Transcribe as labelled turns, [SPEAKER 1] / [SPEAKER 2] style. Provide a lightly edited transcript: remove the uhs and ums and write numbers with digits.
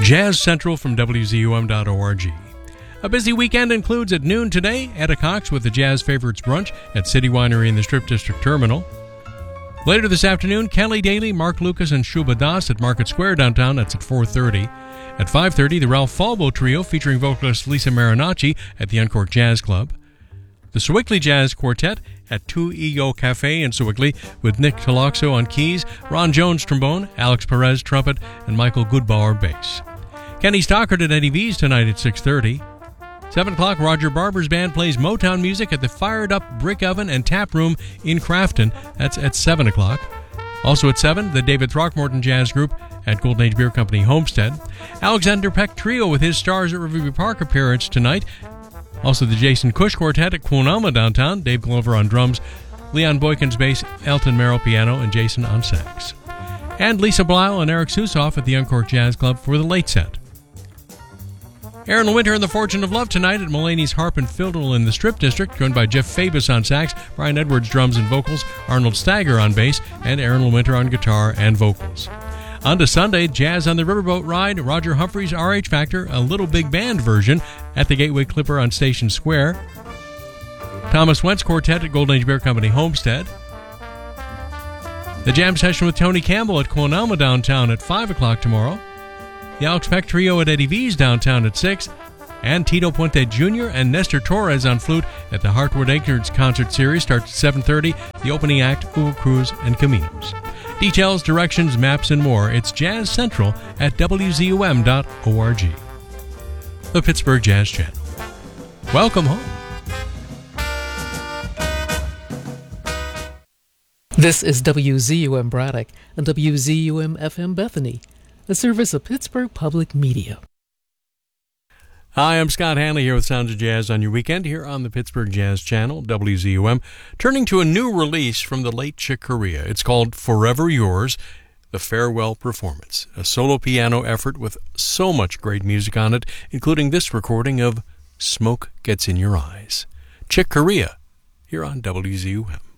[SPEAKER 1] Jazz Central from WZUM.org. A busy weekend includes at noon today, Etta Cox with the Jazz Favorites Brunch at City Winery in the Strip District Terminal. Later this afternoon, Kelly Daly, Mark Lucas, and Shuba Das at Market Square downtown. That's at 4:30. At 5:30, the Ralph Falbo Trio featuring vocalist Lisa Marinacci at the Uncork Jazz Club. The Sewickley Jazz Quartet at 2 Ego Cafe in Sewickley with Nick Taloxo on keys, Ron Jones trombone, Alex Perez trumpet, and Michael Goodbauer bass. Kenny Stockard at Eddie V's tonight at 6:30. 7 o'clock, Roger Barber's band plays Motown music at the Fired Up Brick Oven and Tap Room in Crafton. That's at 7 o'clock. Also at 7, the David Throckmorton Jazz Group at Golden Age Beer Company Homestead. Alexander Peck Trio with his Stars at Riverview Park appearance tonight. Also the Jason Cush Quartet at Quonama downtown, Dave Glover on drums, Leon Boykins bass, Elton Merrill piano, and Jason on sax. And Lisa Blyle and Eric Susoff at the Uncork Jazz Club for the late set. Aaron Winter and the Fortune of Love tonight at Mulaney's Harp and Fiddle in the Strip District, joined by Jeff Fabus on sax, Brian Edwards drums and vocals, Arnold Stagger on bass, and Aaron Winter on guitar and vocals. On to Sunday, Jazz on the Riverboat Ride, Roger Humphreys' RH Factor, a Little Big Band version at the Gateway Clipper on Station Square. Thomas Wentz Quartet at Golden Age Beer Company Homestead. The Jam Session with Tony Campbell at Quonama downtown at 5 o'clock tomorrow. The Alex Peck Trio at Eddie V's downtown at 6. And Tito Puente Jr. and Nestor Torres on flute at the Heartwood Acres concert series starts at 7:30. The opening act, Hugo Cruz and Caminos. Details, directions, maps, and more. It's Jazz Central at WZUM.org. The Pittsburgh Jazz Channel. Welcome home.
[SPEAKER 2] This is WZUM Braddock and WZUM FM Bethany, a service of Pittsburgh Public Media.
[SPEAKER 1] Hi, I'm Scott Hanley here with Sounds of Jazz on your weekend here on the Pittsburgh Jazz Channel, WZUM, turning to a new release from the late Chick Corea. It's called Forever Yours, the Farewell Performance, a solo piano effort with so much great music on it, including this recording of Smoke Gets in Your Eyes. Chick Corea here on WZUM.